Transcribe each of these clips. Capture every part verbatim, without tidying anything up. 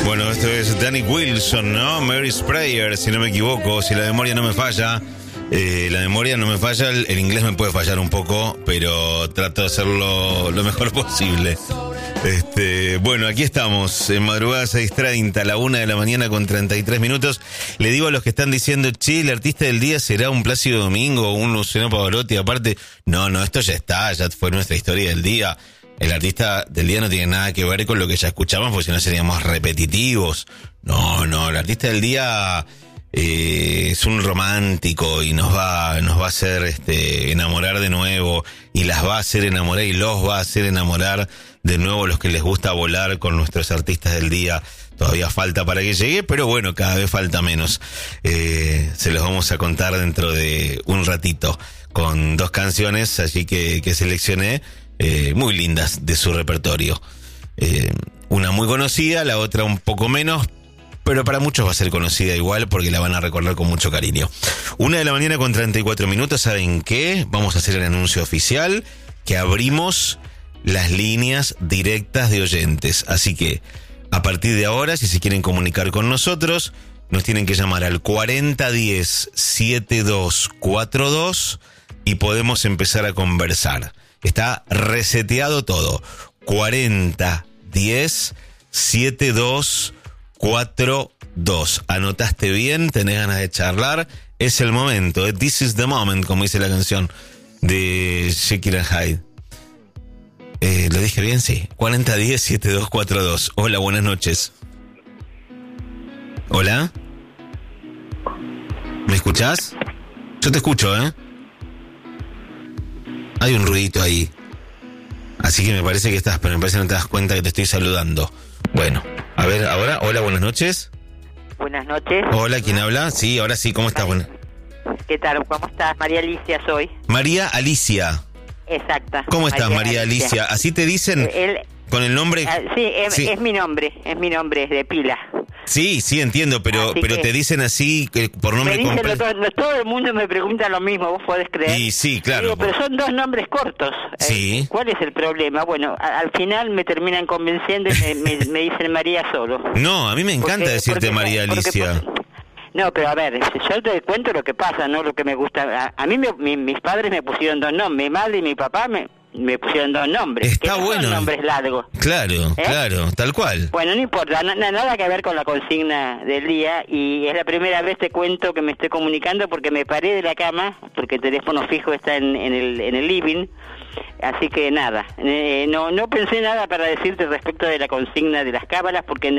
Bueno, esto es Danny Wilson, ¿no? Mary's Prayer, si no me equivoco, si la memoria no me falla. Eh, la memoria no me falla, el, el inglés me puede fallar un poco, pero trato de hacerlo lo mejor posible. Este, bueno, aquí estamos, en madrugada seis treinta, a la una de la mañana con treinta y tres minutos. Le digo a los que están diciendo, che, el artista del día será un Plácido Domingo o un Luciano Pavarotti, aparte, no, no, esto ya está, ya fue nuestra historia del día. El artista del día no tiene nada que ver con lo que ya escuchamos, porque si no seríamos repetitivos. No, no, el artista del día eh, es un romántico y nos va, nos va a hacer este, enamorar de nuevo, y las va a hacer enamorar y los va a hacer enamorar de nuevo los que les gusta volar con nuestros artistas del día. Todavía falta para que llegue, pero bueno, cada vez falta menos. Eh, se los vamos a contar dentro de un ratito con dos canciones, así que, que seleccioné. Eh, muy lindas de su repertorio. Eh, una muy conocida, la otra un poco menos, pero para muchos va a ser conocida igual porque la van a recordar con mucho cariño. Una de la mañana con treinta y cuatro minutos, ¿saben qué? Vamos a hacer el anuncio oficial que abrimos las líneas directas de oyentes. Así que, a partir de ahora, si se quieren comunicar con nosotros, nos tienen que llamar al cuarenta diez setenta y dos cuarenta y dos y podemos empezar a conversar. Está reseteado todo. cuarenta diez setenta y dos cuarenta y dos. ¿Anotaste bien? ¿Tenés ganas de charlar? Es el momento. This is the moment, como dice la canción de Jekyll and Hyde. Eh, ¿Lo dije bien? Sí. cuarenta diez setenta y dos cuarenta y dos. Hola, buenas noches. ¿Hola? ¿Me escuchás? Yo te escucho, ¿eh? Hay un ruidito ahí. Así que me parece que estás, pero me parece que no te das cuenta que te estoy saludando. Bueno, a ver, ahora, hola, buenas noches. Buenas noches. Hola, ¿quién habla? Sí, ahora sí, ¿cómo estás? Bueno. ¿Qué tal? ¿Cómo estás? María Alicia soy. María Alicia. Exacta. ¿Cómo estás, María, María Alicia? Alicia? ¿Así te dicen? El, ¿Con el nombre? Uh, sí, es, sí, es mi nombre, es mi nombre, es de pila. Sí, sí, entiendo, pero pero te dicen así que por nombre completo. Todo, todo el mundo me pregunta lo mismo, vos podés creer. Y sí, claro. Digo, pero son dos nombres cortos. Sí. Eh, ¿Cuál es el problema? Bueno, a, al final me terminan convenciendo y me, me, me dicen María solo. No, a mí me encanta porque, decirte porque, María Alicia. Porque, porque, no, pero a ver, yo te cuento lo que pasa, no lo que me gusta. A, a mí me, mi, mis padres me pusieron dos nombres, mi madre y mi papá me... me pusieron dos nombres. Está bueno. Son nombres largos. Claro, ¿Eh? claro, tal cual. Bueno, no importa, na, nada que ver con la consigna del día, y es la primera vez, te cuento, que me estoy comunicando porque me paré de la cama, porque el teléfono fijo está en, en, el, en el living, así que nada, eh, no, no pensé nada para decirte respecto de la consigna de las cábalas, porque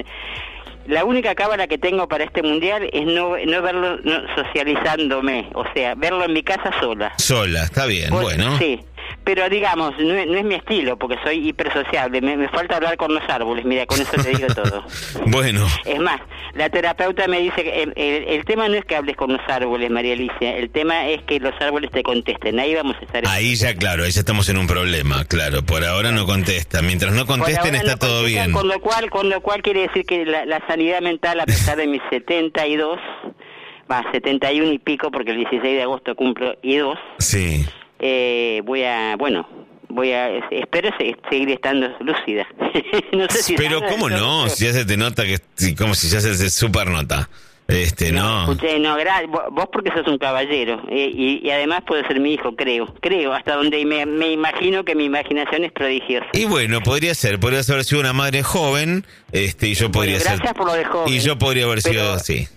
la única cábala que tengo para este mundial es no, no verlo no, socializándome, o sea, verlo en mi casa sola. Sola, está bien, Pues, bueno. Sí. Pero digamos, no es, no es mi estilo, porque soy hipersociable, me, me falta hablar con los árboles, mira, con eso te digo todo. Bueno. Es más, la terapeuta me dice que el, el, el tema no es que hables con los árboles, María Alicia, el tema es que los árboles te contesten, ahí vamos a estar. Ahí ya, claro, ahí ya estamos en un problema, claro, por ahora no contestan, mientras no contesten está no todo bien. Con lo cual, con lo cual quiere decir que la, la sanidad mental, a pesar de mis setenta y dos, va, setenta y uno y pico, porque el dieciséis de agosto cumplo y dos. Sí. Eh, voy a, bueno, voy a, espero seguir estando lúcida. No sé si pero nada, cómo no, no, si ya se te nota que, como si ya se super nota. Este, no. no. Escuché, no, gra- vos porque sos un caballero, eh, y, y además puede ser mi hijo, creo, creo, hasta donde me, me imagino que mi imaginación es prodigiosa. Y bueno, podría ser, podría haber sido una madre joven, este, y yo podría bueno, gracias ser. por lo de joven. Y yo podría haber pero, sido así.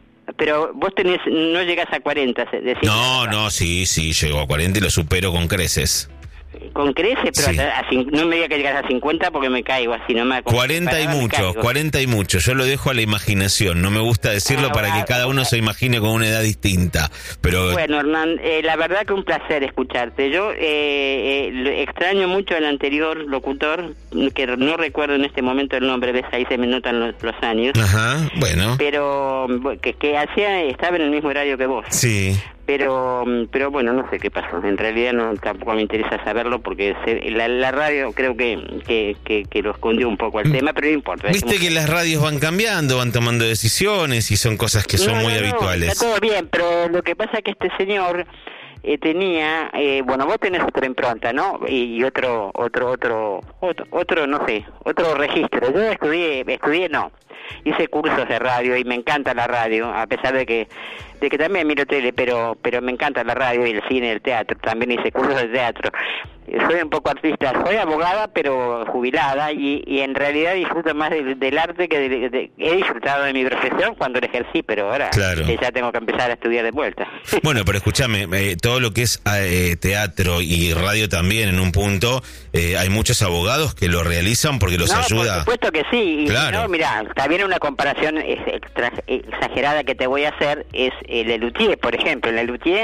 Pero vos tenés, no llegás a cuarenta, decís. No, no, sí, sí, llego a cuarenta y lo supero con creces. Con creces, pero sí. a, a, no me diga que llegas a cincuenta porque me caigo así nomás. cuarenta y mucho, cuarenta y mucho. Yo lo dejo a la imaginación. No me gusta decirlo ah, para bueno, que cada uno se imagine con una edad distinta. Pero bueno, Hernán, eh, la verdad que un placer escucharte. Yo eh, eh, extraño mucho al anterior locutor, que no recuerdo en este momento el nombre, ves, ahí se me notan los, los años. Ajá, bueno. Pero que, que hacía, estaba en el mismo horario que vos. Sí. Pero pero bueno, no sé qué pasó. En realidad no tampoco me interesa saberlo porque se, la, la radio creo que, que, que, que lo escondió un poco al tema, pero no importa. Viste que las radios van cambiando, van tomando decisiones y son cosas que son no, muy no, habituales. No, está todo bien, pero lo que pasa es que este señor eh, tenía, eh, bueno, vos tenés otra impronta, ¿no? Y, y otro, otro, otro, otro, otro, no sé, otro registro. Yo estudié, estudié no. hice cursos de radio y me encanta la radio, a pesar de que de que también miro tele, pero pero me encanta la radio y el cine, el teatro, también hice cursos de teatro. Soy un poco artista, soy abogada pero jubilada y, y en realidad disfruto más del, del arte que de, de, de, he disfrutado de mi profesión cuando la ejercí, pero ahora claro. eh, ya tengo que empezar a estudiar de vuelta. Bueno, pero escúchame, eh, todo lo que es eh, teatro y radio también en un punto, eh, hay muchos abogados que lo realizan porque los no, ayuda. Por supuesto que sí, y claro. no, mira, también una comparación extra, exagerada que te voy a hacer es el de Luthier, por ejemplo, en el Luthier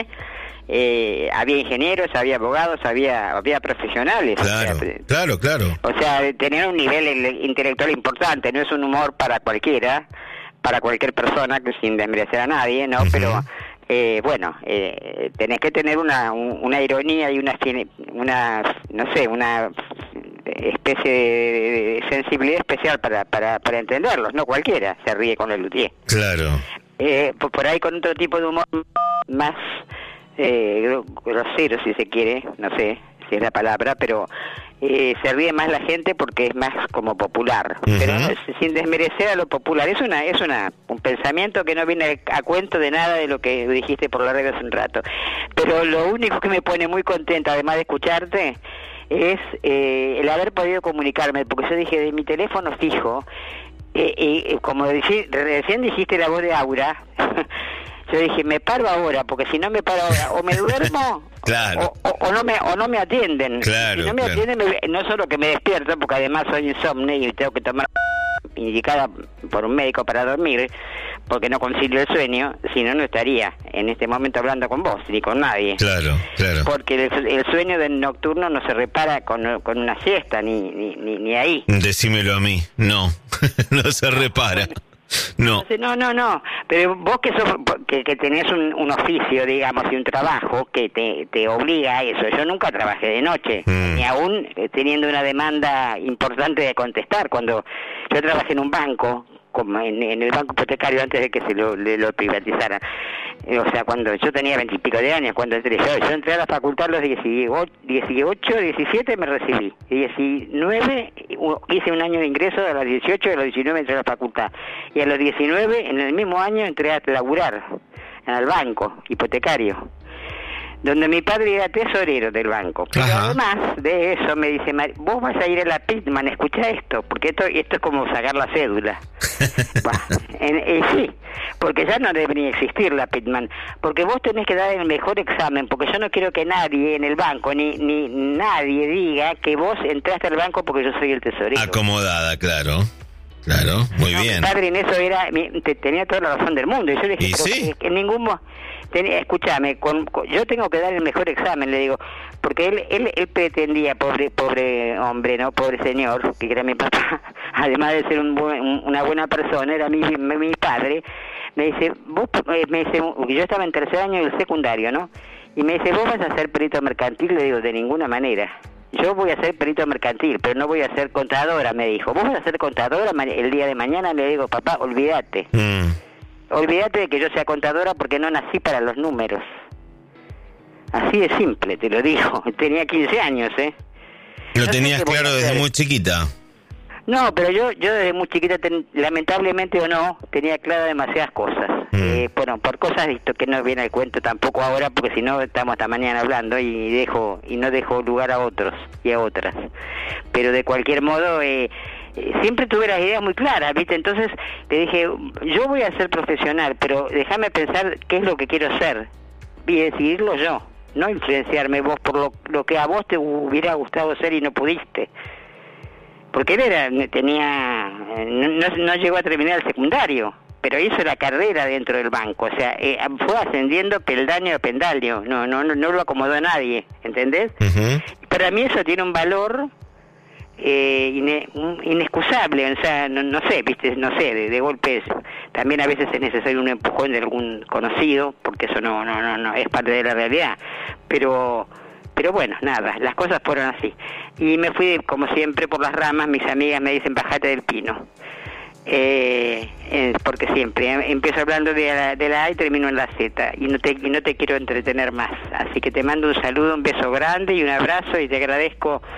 Eh, había ingenieros, había abogados, había había profesionales. Claro, o sea, claro, claro. O sea, tener un nivel intelectual importante, no es un humor para cualquiera, para cualquier persona, que sin desmerecer a nadie, ¿no? Uh-huh. Pero, eh, bueno, eh, tenés que tener una una ironía y una, una no sé, una especie de sensibilidad especial para, para, para entenderlos, no cualquiera se ríe con el luthier. Claro. Eh, por, por ahí con otro tipo de humor más... Eh, grosero si se quiere, no sé si es la palabra, pero eh, se ríe más la gente porque es más como popular, uh-huh. pero no, sin desmerecer a lo popular. Es una es una un pensamiento que no viene a cuento de nada de lo que dijiste por la radio hace un rato, pero lo único que me pone muy contenta, además de escucharte, es eh, el haber podido comunicarme, porque yo dije de mi teléfono fijo, eh, eh, como dije, recién dijiste la voz de Aura. Yo dije, me paro ahora, porque si no me paro ahora, o me duermo, claro. o, o, o no me o no me atienden. Claro, si no me claro. atienden, me, no solo que me despierto, porque además soy insomnio y tengo que tomar indicada por un médico para dormir, porque no concilio el sueño, si no, no estaría en este momento hablando con vos, ni con nadie. Claro, claro. Porque el, el sueño del nocturno no se repara con, con una siesta, ni, ni, ni, ni ahí. Decímelo a mí, no, no se repara. No. No, no, no, pero vos que sos, que, que tenés un, un oficio, digamos, y un trabajo que te, te obliga a eso. Yo nunca trabajé de noche, mm. ni aún teniendo una demanda importante de contestar. Cuando yo trabajé en un banco, como en, en el banco hipotecario antes de que se lo, le, lo privatizaran. O sea, cuando yo tenía veintipico de años, cuando entré yo, yo entré a la facultad a los dieciocho, diecisiete me recibí, diecinueve hice un año de ingreso, a los dieciocho y a los diecinueve entré a la facultad, y a los diecinueve, en el mismo año, entré a laburar en el banco hipotecario, donde mi padre era tesorero del banco. Pero Ajá. además de eso me dice, vos vas a ir a la Pitman, escucha esto, porque esto esto es como sacar la cédula. Bah, en, eh, sí, porque ya no debería existir la Pitman, porque vos tenés que dar el mejor examen, porque yo no quiero que nadie en el banco, ni ni nadie diga que vos entraste al banco porque yo soy el tesorero. Acomodada, claro. Claro, muy no, bien. Mi padre en eso era, te, tenía toda la razón del mundo. Y yo le dije, ¿Y pero sí? que, que ningún... Tenía, escúchame, con, con, yo tengo que dar el mejor examen, le digo, porque él él, él pretendía, pobre pobre hombre, no pobre señor, que era mi papá, además de ser un buen, un, una buena persona, era mi, mi, mi padre, me dice, vos, me dice, yo estaba en tercer año del secundario, ¿no? Y me dice, ¿vos vas a ser perito mercantil? Le digo, de ninguna manera. Yo voy a ser perito mercantil, pero no voy a ser contadora, me dijo. ¿Vos vas a ser contadora el día de mañana? Le digo, papá, olvídate. Mm. Olvídate de que yo sea contadora porque no nací para los números. Así de simple, te lo digo. Tenía quince años, ¿eh? ¿Lo no tenías claro desde muy chiquita? No, pero yo yo desde muy chiquita, ten, lamentablemente o no, tenía claro demasiadas cosas. Mm. Eh, bueno, por cosas esto que no viene al cuento tampoco ahora, porque si no estamos hasta mañana hablando y dejo y no dejo lugar a otros y a otras. Pero de cualquier modo... Eh, siempre tuve las ideas muy claras, ¿viste? Entonces le dije, yo voy a ser profesional, pero déjame pensar qué es lo que quiero ser y decidirlo yo, no influenciarme vos por lo, lo que a vos te hubiera gustado ser y no pudiste. Porque él era, tenía, no, no llegó a terminar el secundario, pero hizo la carrera dentro del banco, o sea, eh, fue ascendiendo peldaño a peldaño, no, no, no, no lo acomodó a nadie, ¿entendés? Uh-huh. Para mí eso tiene un valor... Eh, ine, inexcusable, o sea, no, no sé, viste, no sé, de, de golpes también a veces es necesario un empujón de algún conocido, porque eso no, no, no, no es parte de la realidad, pero, pero bueno, nada, las cosas fueron así, y me fui como siempre por las ramas. Mis amigas me dicen bajate del pino, eh, eh, porque siempre eh, empiezo hablando de la, de la A y termino en la Z, y no te, y no te quiero entretener más, así que te mando un saludo, un beso grande y un abrazo, y te agradezco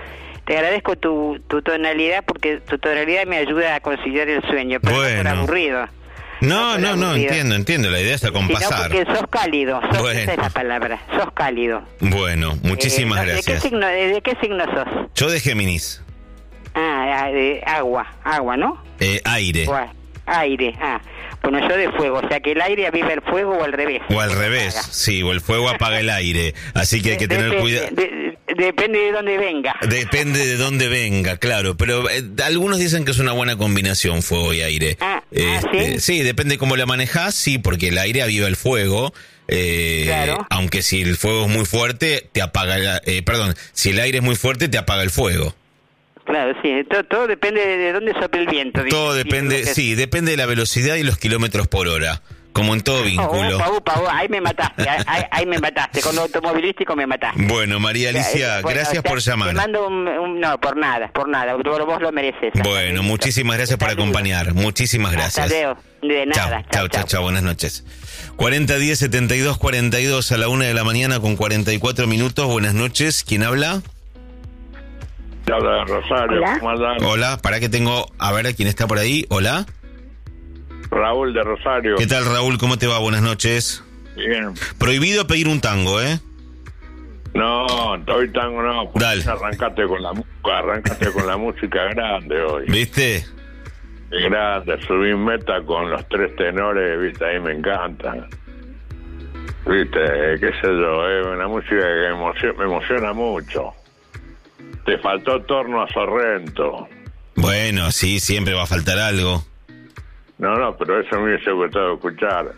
Te agradezco tu, tu tonalidad, porque tu tonalidad me ayuda a conciliar el sueño, pero Bueno. no por aburrido. No, no, no, aburrido. entiendo, entiendo. La idea es Sino acompasar. porque sos cálido, sos, Bueno. esa es la palabra, sos cálido. Bueno, muchísimas Eh, no, ¿de qué gracias. signo, de, de qué signo sos? Yo de Géminis. Ah, de agua, agua, ¿no? Eh, aire. O a- aire, ah. Bueno, yo de fuego, o sea que el aire aviva el fuego o al revés. O al revés, sí, o el fuego apaga el aire. Así que hay que tener Dep- cuidado. de- depende de dónde venga. Depende de dónde venga, claro. Pero eh, algunos dicen que es una buena combinación, fuego y aire. Ah, Este, ¿ah, sí? sí, depende cómo la manejás, sí, porque el aire aviva el fuego. Eh, Claro. Aunque si el fuego es muy fuerte, te apaga. la- eh, perdón, si el aire es muy fuerte, te apaga el fuego. Claro, sí, todo, todo depende de, de dónde sople el viento. Todo dice- depende, dice lo que- sí, depende de la velocidad y los kilómetros por hora. Como en todo Oh, vínculo. upa, upa, upa, ahí me mataste, ahí, ahí- ahí me mataste, con lo automovilístico me mataste. Bueno, María Alicia, Eh, bueno, gracias te- por llamar. Te mando un, un- no, por nada, por nada, vos, vos lo mereces. Bueno, muchísimas gracias por Saludos. acompañar. Muchísimas Hasta gracias. luego, de nada. Chao, chao, chao, chao, buenas noches. cuarenta diez setenta y dos cuarenta y dos a la una de la mañana con cuarenta y cuatro minutos. Buenas noches. ¿Quién habla? Habla Rosario, Hola. ¿cómo andan? Hola, para que tengo, a ver quién está por ahí. Hola. Raúl de Rosario. ¿Qué tal, Raúl? ¿Cómo te va? Buenas noches. Bien. Prohibido pedir un tango, ¿eh? No, hoy tango no. pues Dale. Arrancate con la mu- arrancate con la música grande hoy. ¿Viste? Grande, subí meta con los tres tenores, viste, ahí me encanta. Viste, qué sé yo, es una música que me emociona, me emociona mucho. Te faltó Torno a Sorrento. Bueno, sí, siempre va a faltar algo. No, no, pero eso me hubiese gustado escuchar.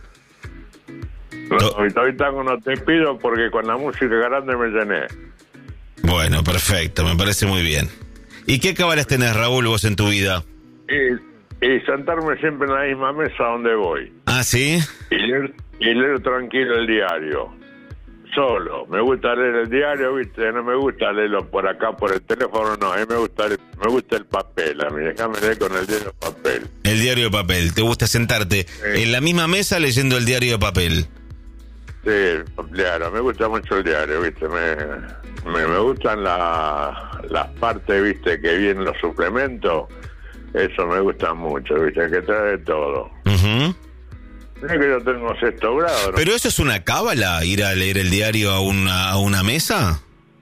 No, To- hoy, hoy tango no te pido porque con la música grande me llené. Bueno, perfecto, me parece muy bien. ¿Y qué cabales tenés, Raúl, vos en tu vida? Y, y sentarme siempre en la misma mesa donde voy. ¿Ah, sí? Y leer, y leer tranquilo el diario. Solo. Me gusta leer el diario, ¿viste? No me gusta leerlo por acá, por el teléfono, no. A mí me gusta el, me gusta el papel. A mí, déjame leer con el diario papel. El diario de papel. ¿Te gusta sentarte en la misma mesa leyendo el diario de papel? Sí, claro, me gusta mucho el diario, ¿viste? Me, me, me gustan la, las partes, ¿viste? Que vienen los suplementos. Eso me gusta mucho, ¿viste? Que trae de todo. Ujú. Mira que yo tengo sexto grado, ¿no? ¿Pero eso es una cábala, ir a leer el diario a una, a una mesa?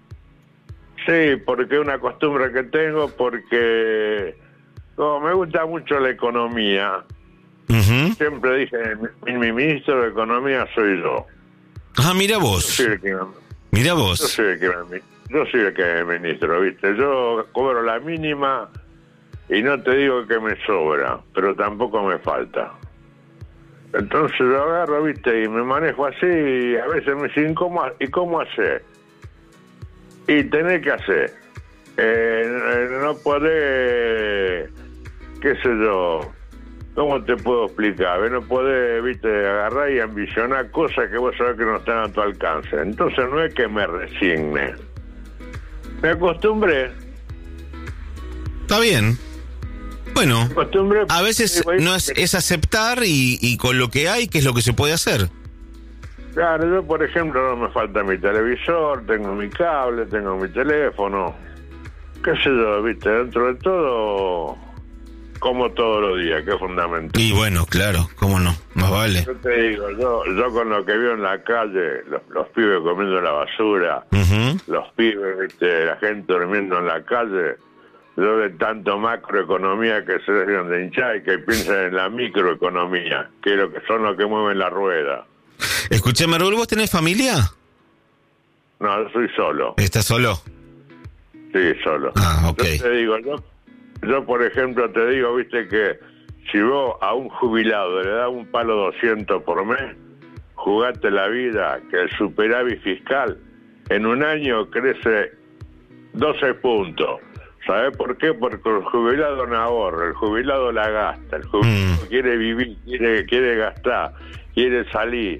Sí, porque es una costumbre que tengo, porque como me gusta mucho la economía, Ujú. siempre dije, mi, mi ministro de Economía soy yo. Ah, mira Yo vos, soy el que me, mira yo vos. soy el que me- yo soy el que me ministro, ¿viste? Yo cobro la mínima y no te digo que me sobra, pero tampoco me falta. Entonces yo agarro, ¿viste? Y me manejo así y a veces me dicen, ¿cómo, ha- ¿y cómo hacer? Y tenés que hacer. Eh, no podés, qué sé yo, ¿cómo te puedo explicar? No podés, viste, agarrar y ambicionar cosas que vos sabés que no están a tu alcance. Entonces no es que me resigne. Me acostumbré. Está bien. Bueno, Me acostumbré. a veces no es, es aceptar y, y con lo que hay, ¿qué es lo que se puede hacer? Claro, yo por ejemplo no me falta mi televisor, tengo mi cable, tengo mi teléfono. Qué sé yo, viste, dentro de todo, como todos los días, que es fundamental. Y bueno, claro, cómo no, más vale. Yo te digo, yo, yo con lo que veo en la calle, los, los pibes comiendo la basura, Ujú. los pibes, viste, la gente durmiendo en la calle, yo de tanto macroeconomía que se dejan de hinchar y que piensan en la microeconomía, que es lo que son los que mueven la rueda. Escuchame, Raúl, ¿vos tenés familia? No, yo soy solo, ¿Estás solo? sí, solo. Ah, ok. Yo te digo, yo, yo por ejemplo te digo, viste, que si vos a un jubilado le das un palo doscientos por mes, jugate la vida, que el superávit fiscal en un año crece doce puntos. ¿Sabés por qué? Porque el jubilado no ahorra, el jubilado la gasta, el jubilado Mm. quiere vivir, quiere, quiere gastar, quiere salir.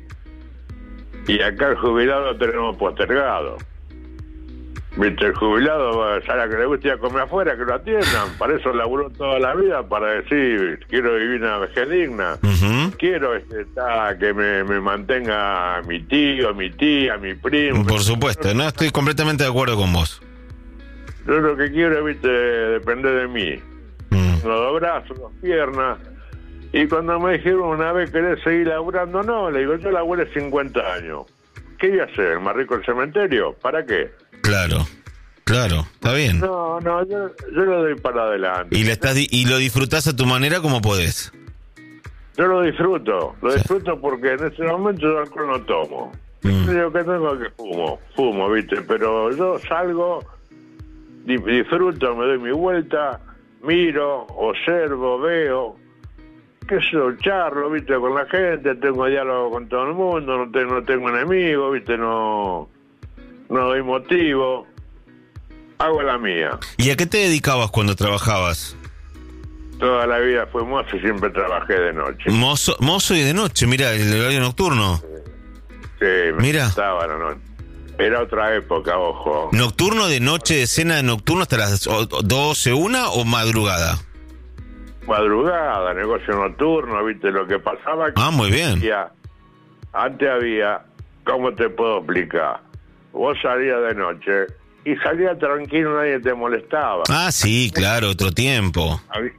Y acá el jubilado lo tenemos postergado. Viste, el jubilado, a la que le gusta ir a comer afuera, que lo atiendan. Para eso laburó toda la vida, para decir, quiero vivir una vejez digna. Ujú. Quiero este, está, que me, me mantenga mi tío, mi tía, mi primo. Por supuesto, no estoy completamente de acuerdo con vos. Yo lo que quiero, viste, depende de mí. Mm. Los brazos, las piernas. Y cuando me dijeron una vez, ¿querés seguir laburando? No, le digo, yo laburé cincuenta años. ¿Qué voy a hacer? ¿Más rico el cementerio? ¿Para qué? Claro, claro, está bien. No, no, yo, yo lo doy para adelante. ¿Y, le estás di- y lo disfrutás a tu manera como podés? Yo lo disfruto, lo sí. disfruto porque en ese momento yo alcohol no tomo. Mm. Yo que tengo que fumo, fumo, viste, pero yo salgo, di- disfruto, me doy mi vuelta, miro, observo, veo, qué sé yo, charlo, viste, con la gente, tengo diálogo con todo el mundo, no tengo, no tengo enemigos, viste, no, no doy motivo, hago la mía. ¿Y a qué te dedicabas cuando trabajabas? Toda la vida fui mozo y siempre trabajé de noche. Mozo, mozo y de noche, mira, el horario nocturno. Sí, me Mira. gustaba la noche. Era otra época, ojo. ¿Nocturno de noche, de cena de nocturno hasta las doce, una o madrugada? Madrugada, negocio nocturno, viste lo que pasaba. Ah, muy bien. Había, antes había, ¿cómo te puedo explicar? Vos salías de noche y salías tranquilo, nadie te molestaba. Ah, sí, claro, otro tiempo.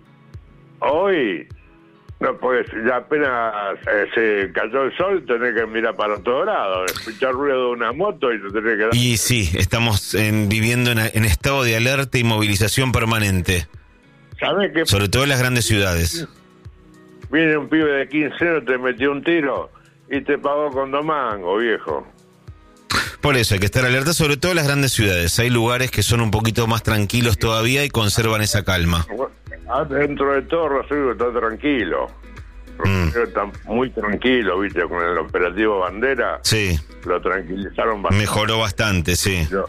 Hoy, no, pues ya apenas eh, se cayó el sol, tenés que mirar para otro lado, escuchar ruido de una moto y te tenés que dar... Y sí, estamos en, viviendo en, en estado de alerta y movilización permanente. ¿Sabés qué? Sobre todo en las grandes ciudades. Viene un pibe de quince años, te metió un tiro y te pagó con dos mangos, viejo. Por eso hay que estar alerta, sobre todo en las grandes ciudades. Hay lugares que son un poquito más tranquilos todavía y conservan esa calma. Dentro de todo, Rosario está tranquilo. Mm. Rosario está muy tranquilo, viste, con el operativo Bandera. Sí. Lo tranquilizaron bastante. Mejoró bastante, sí. Yo,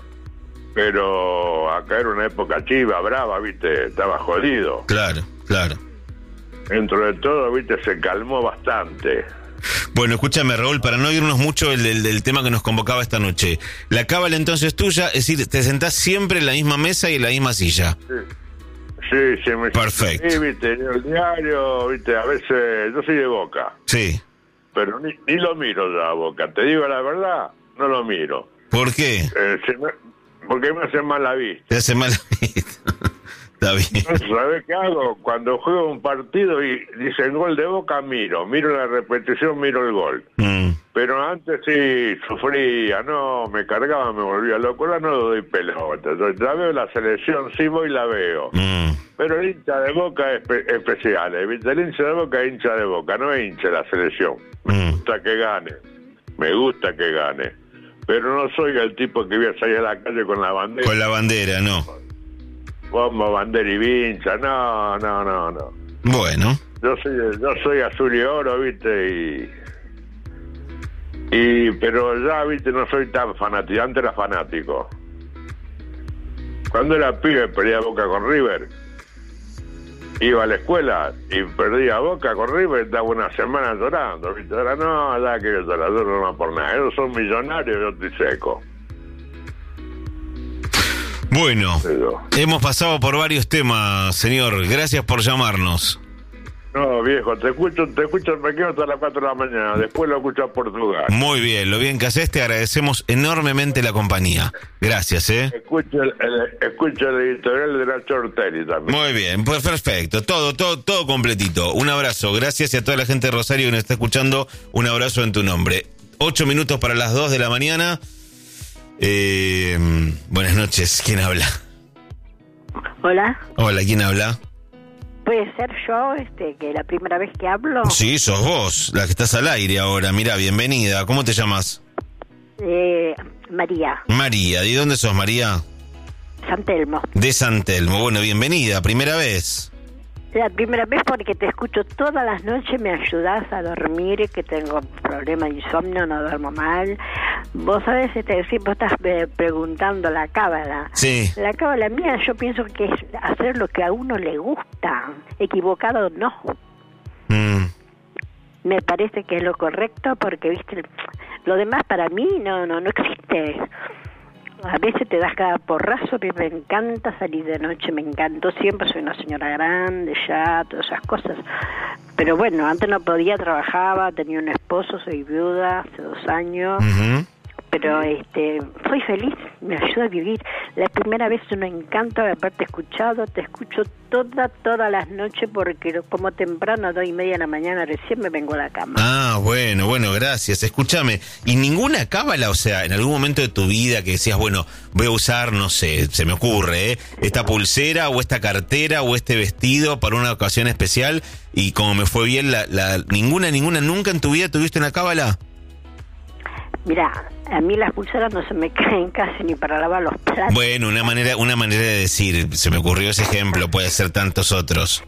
pero acá era una época chiva, brava, viste, estaba jodido. Claro, claro. Dentro de todo, viste, se calmó bastante. Bueno, escúchame, Raúl, para no irnos mucho del, del, del tema que nos convocaba esta noche. La cábala entonces tuya, es decir, te sentás siempre en la misma mesa y en la misma silla. Sí, sí, sí me Perfecto. Sí, viste, en el diario, viste, a veces, yo soy de Boca. Sí. Pero ni, ni lo miro ya a Boca, te digo la verdad, no lo miro. ¿Por qué? Eh, se me, porque me hace mal la vista. Te hace mal la vista. Está bien. ¿Sabés qué hago? Cuando juego un partido y dicen gol de Boca, miro. Miro la repetición, miro el gol. Mm. Pero antes sí, sufría, no, me cargaba, me volvía loco. Ahora no doy pelota. Yo ya veo la selección, sí voy y la veo. Mm. Pero el hincha de Boca es espe- especial. ¿eh? ¿Viste? El hincha de Boca es hincha de Boca, no es hincha de la selección. Me Mm. gusta que gane. Me gusta que gane. Pero no soy el tipo que voy a salir a la calle con la bandera. Con la bandera, no. Bomba, bandera y vincha, no, no, no, no. Bueno. Yo soy, yo soy azul y oro, viste, y, y pero ya, viste, no soy tan fanático. Antes era fanático. Cuando era pibe perdía Boca con River. Iba a la escuela y perdía Boca con River, estaba una semana llorando, viste. Ahora no, ya que yo llorar, yo no por nada. Ellos son millonarios, yo estoy seco. Bueno, Pero, hemos pasado por varios temas, señor. Gracias por llamarnos. no, viejo, te escucho, te escucho, me quedo hasta las cuatro de la mañana, después lo escucho a Portugal. Muy bien, lo bien que haces, te agradecemos enormemente la compañía. Gracias, ¿eh? Escucho el, el- escucho el editorial de Nacho Ortelli también. Muy bien, pues perfecto. Todo, todo, todo completito. Un abrazo. Gracias y a toda la gente de Rosario que nos está escuchando, un abrazo en tu nombre. Ocho minutos para las dos de la mañana. Eh, buenas noches. ¿Quién habla? Hola, Hola, ¿quién habla? ¿puede ser yo, este, que la primera vez que hablo? Sí, sos vos, la que estás al aire ahora. Mira, bienvenida. ¿Cómo te llamas? Eh, María, María. ¿De dónde sos, María? San Telmo. De San Telmo. Bueno, bienvenida. Primera vez. La primera vez porque te escucho todas las noches, me ayudas a dormir, que tengo problemas de insomnio, no duermo mal. Vos sabés, este, siempre estás eh, preguntando la cábala. Sí. La cábala mía, yo pienso que es hacer lo que a uno le gusta, equivocado no. Mm. Me parece que es lo correcto porque, viste, lo demás para mí no no no existe. A veces te das cada porrazo, a mí me encanta salir de noche, me encantó siempre, soy una señora grande ya, todas esas cosas. Pero bueno, antes no podía, trabajaba, tenía un esposo, soy viuda hace dos años, Uh-huh. pero este soy feliz, me ayuda a vivir. La primera vez un encanto de haberte escuchado, te escucho toda, todas las noches porque como temprano, dos y media de la mañana, recién me vengo a la cama. Ah, bueno, bueno, gracias. Escúchame, ¿y ninguna cábala, o sea, en algún momento de tu vida que decías, bueno, voy a usar, no sé, se me ocurre, ¿eh? esta pulsera o esta cartera o este vestido para una ocasión especial y como me fue bien, la, la ninguna, ninguna, nunca en tu vida tuviste una cábala? Mirá, a mí las pulseras no se me caen casi ni para lavar los platos. Bueno, una manera, una manera de decir, se me ocurrió ese ejemplo, puede ser tantos otros.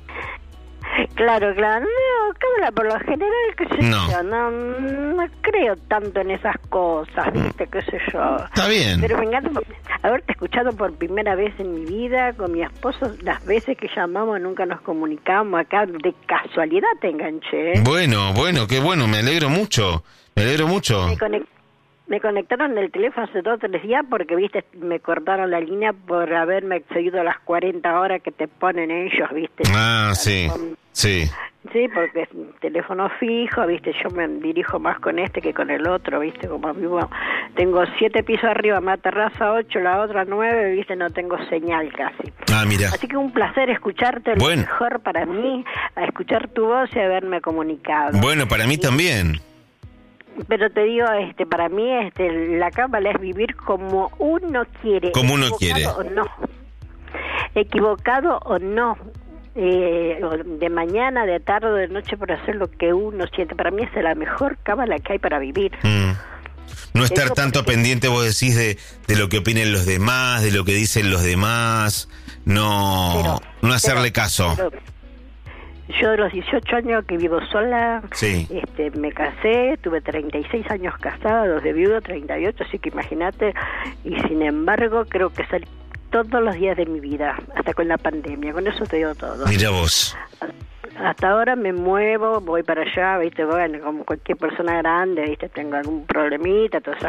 Claro, claro, no, cámara por lo general, qué sé No. yo, no, no creo tanto en esas cosas, viste, qué sé yo. Está bien. Pero me encanta por- haberte escuchado por primera vez en mi vida, con mi esposo, las veces que llamamos nunca nos comunicamos, acá de casualidad te enganché. ¿eh? Bueno, bueno, qué bueno, me alegro mucho, me alegro mucho. Me, conec- me conectaron el teléfono hace dos o tres días porque, viste, me cortaron la línea por haberme excedido las cuarenta horas que te ponen ellos, viste. Ah, sí, sí. Sí, porque es un teléfono fijo, viste, yo me dirijo más con este que con el otro, viste, como vivo, tengo siete pisos arriba, más terraza ocho, la otra nueve, viste, no tengo señal casi. Ah, mira. Así que un placer escucharte, lo Bueno. mejor para mí, a escuchar tu voz y haberme comunicado. Bueno, para mí también. Pero te digo, este, para mí, este, la cábala es vivir como uno quiere. Como uno equivocado quiere. O no. Equivocado o no. Eh, o de mañana, de tarde o de noche por hacer lo que uno siente. Para mí es la mejor cábala que hay para vivir. Mm. No estar Eso tanto porque- pendiente, vos decís, de, de lo que opinen los demás, de lo que dicen los demás, no, Pero- no hacerle pero- caso. pero yo de los dieciocho años que vivo sola, Sí. este, me casé, tuve treinta y seis años casada, dos de viudo, treinta y ocho, así que imagínate, y sin embargo creo que salí todos los días de mi vida, hasta con la pandemia, con eso te digo todo. Mira vos. Hasta ahora me muevo, voy para allá, viste, bueno, como cualquier persona grande, viste, tengo algún problemita, todas esas